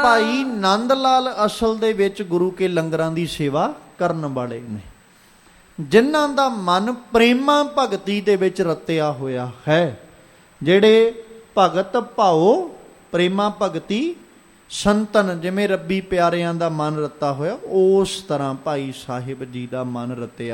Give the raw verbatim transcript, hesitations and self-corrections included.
ਭਾਈ ਨੰਦ ਲਾਲ ਅਸਲ ਦੇ ਵਿੱਚ ਗੁਰੂ ਕੇ ਲੰਗਰਾਂ ਦੀ ਸੇਵਾ ਕਰਨ ਵਾਲੇ ਨੇ, ਜਿਨ੍ਹਾਂ ਦਾ ਮਨ ਪ੍ਰੇਮਾ ਭਗਤੀ ਦੇ ਵਿੱਚ ਰਤਿਆ ਹੋਇਆ ਹੈ। ਜਿਹੜੇ ਭਗਤ ਭਾਓ ਪ੍ਰੇਮਾ ਭਗਤੀ ਸੰਤਨ, ਜਿਵੇਂ ਰੱਬੀ ਪਿਆਰਿਆਂ ਦਾ ਮਨ ਰੱਤਾ ਹੋਇਆ, ਉਸ ਤਰ੍ਹਾਂ ਭਾਈ ਸਾਹਿਬ ਜੀ ਦਾ ਮਨ ਰਤਿਆ